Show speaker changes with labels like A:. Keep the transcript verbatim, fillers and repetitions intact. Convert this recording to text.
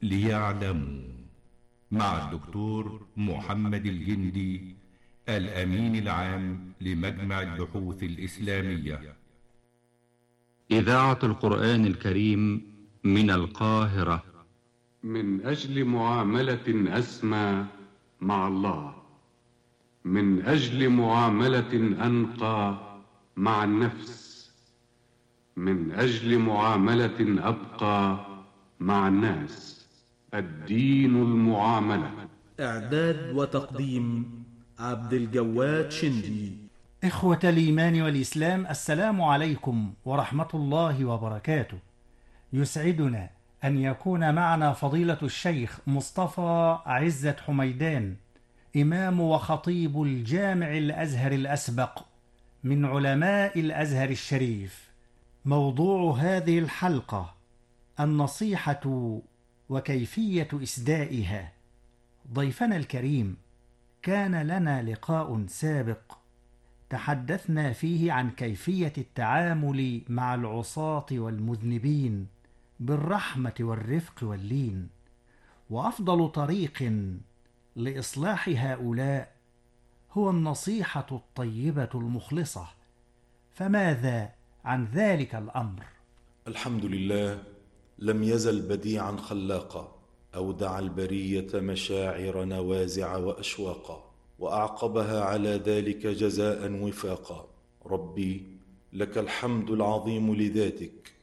A: ليعلموا، مع الدكتور محمد الجندي، الأمين العام لمجمع البحوث الإسلامية.
B: إذاعة القرآن الكريم من القاهرة.
C: من أجل معاملة أسمى مع الله، من أجل معاملة أنقى مع النفس، من أجل معاملة أبقى مع الناس. الدين المعاملة.
D: إعداد وتقديم عبد الجواد شندي.
E: إخوة الإيمان والإسلام، السلام عليكم ورحمة الله وبركاته. يسعدنا أن يكون معنا فضيلة الشيخ مصطفى عزت حميدان، إمام وخطيب الجامع الأزهر الأسبق من علماء الأزهر الشريف. موضوع هذه الحلقة النصيحة وكيفية إسدائها. ضيفنا الكريم، كان لنا لقاء سابق تحدثنا فيه عن كيفية التعامل مع العصاة والمذنبين بالرحمة والرفق واللين، وأفضل طريق لإصلاح هؤلاء هو النصيحة الطيبة المخلصة. فماذا عن ذلك الأمر؟
F: الحمد لله، لم يزل بديعا خلاقا، أودع البرية مشاعر نوازع وأشواقا، وأعقبها على ذلك جزاء وفاقا. ربي لك الحمد العظيم لذاتك،